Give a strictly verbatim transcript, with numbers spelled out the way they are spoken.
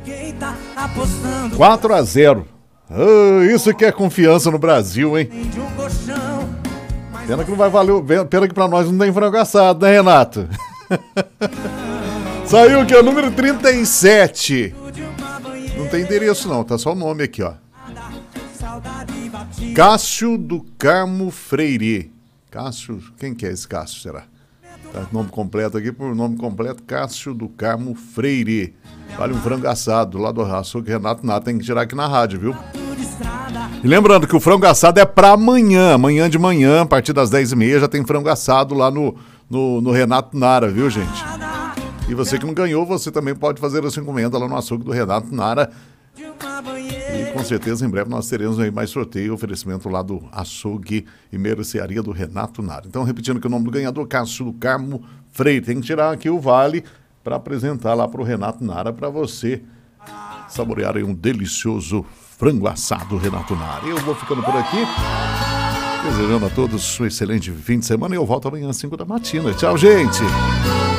quatro a zero. Oh, isso que é confiança no Brasil, hein? Pena que não vai valer, pena que pra nós não tem frango assado, né, Renato? Saiu aqui, o número trinta e sete. Não tem endereço não, tá só o nome aqui, ó. Cássio do Carmo Freire. Cássio, quem que é esse Cássio, será? Tá, nome completo aqui, por nome completo, Cássio do Carmo Freire. Vale um frango assado lá do açougue Renato Nara, tem que tirar aqui na rádio, viu? E lembrando que o frango assado é pra amanhã, amanhã de manhã, a partir das dez e meia, já tem frango assado lá no, no, no Renato Nara, viu, gente? E você que não ganhou, você também pode fazer a sua encomenda lá no açougue do Renato Nara. E com certeza em breve nós teremos aí mais sorteio, oferecimento lá do açougue e mercearia do Renato Nara. Então, repetindo que o nome do ganhador, Cássio do Carmo Freire. Tem que tirar aqui o vale para apresentar lá para o Renato Nara, para você saborear aí um delicioso frango assado Renato Nara. Eu vou ficando por aqui, desejando a todos um excelente fim de semana e eu volto amanhã às cinco da matina. Tchau, gente!